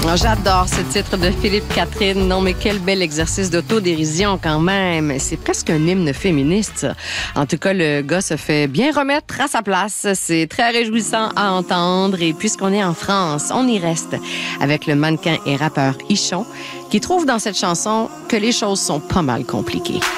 J'adore ce titre de Philippe Catherine. Non, mais quel bel exercice d'autodérision quand même. C'est presque un hymne féministe. En tout cas, le gars se fait bien remettre à sa place. C'est très réjouissant à entendre. Et puisqu'on est en France, on y reste avec le mannequin et rappeur Ichon qui trouve dans cette chanson que les choses sont pas mal compliquées.